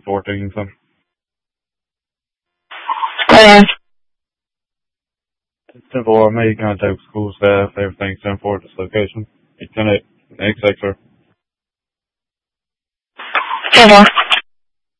14, so. Uh, 10-4, may contact school staff, everything's 10-4 at this location. 8-10-8, next sector. 10-4.